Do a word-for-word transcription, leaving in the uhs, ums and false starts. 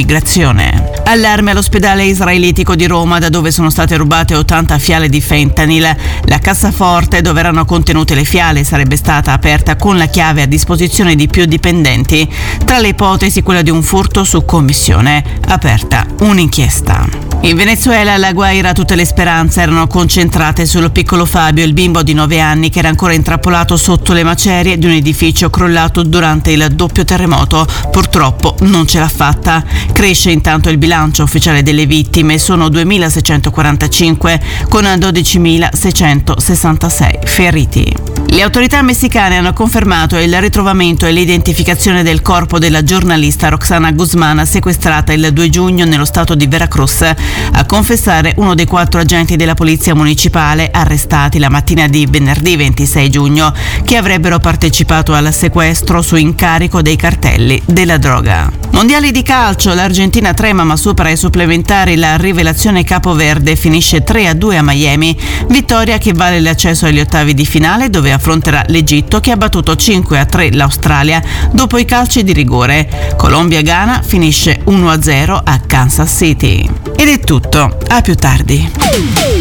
dell'immigrazione. Allarme all'ospedale israelitico di Roma, da dove sono state rubate ottanta fiale di fentanyl. La cassaforte dove erano contenute le fiale sarebbe stata aperta con la chiave a disposizione di più dipendenti. Tra le ipotesi quella di un furto su commissione. Aperta un'inchiesta. In Venezuela alla guaira tutte le speranze erano concentrate sul piccolo Fabio, il bimbo di nove anni che era ancora intrappolato sotto le macerie di un edificio crollato durante il doppio terremoto. Purtroppo non ce l'ha fatta. Cresce intanto il bilancio ufficiale delle vittime, sono duemilaseicentoquarantacinque con dodicimilaseicentosessantasei feriti. Le autorità messicane hanno confermato il ritrovamento e l'identificazione del corpo della giornalista Roxana Guzman, sequestrata il due giugno nello stato di Veracruz. A confessare uno dei quattro agenti della polizia municipale arrestati la mattina di venerdì ventisei giugno, che avrebbero partecipato al sequestro su incarico dei cartelli della droga. Mondiali di calcio, l'Argentina trema ma supera i supplementari, la rivelazione capoverde finisce tre a due a Miami, vittoria che vale l'accesso agli ottavi di finale dove affronterà l'Egitto che ha battuto cinque a tre l'Australia dopo i calci di rigore. Colombia-Ghana finisce uno a zero a Kansas City. Ed è tutto, a più tardi.